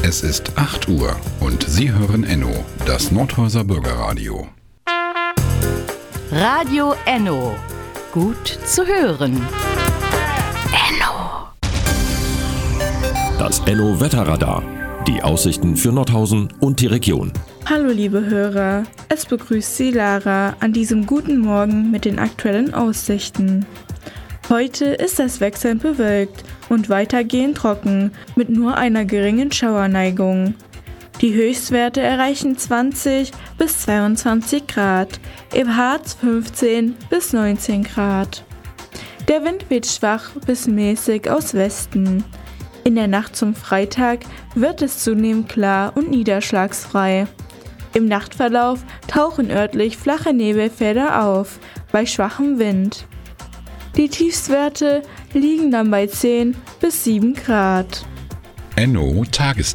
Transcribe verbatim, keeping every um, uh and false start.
Es ist acht Uhr und Sie hören Enno, das Nordhäuser Bürgerradio. Radio Enno. Gut zu hören. Enno. Das Enno Wetterradar. Die Aussichten für Nordhausen und die Region. Hallo liebe Hörer, es begrüßt Sie Lara an diesem guten Morgen mit den aktuellen Aussichten. Heute ist es wechselnd bewölkt und weitergehend trocken mit nur einer geringen Schauerneigung. Die Höchstwerte erreichen zwanzig bis zweiundzwanzig Grad, im Harz fünfzehn bis neunzehn Grad. Der Wind weht schwach bis mäßig aus Westen. In der Nacht zum Freitag wird es zunehmend klar und niederschlagsfrei. Im Nachtverlauf tauchen örtlich flache Nebelfelder auf, bei schwachem Wind. Die Tiefstwerte liegen dann bei zehn bis sieben Grad. Enno Tages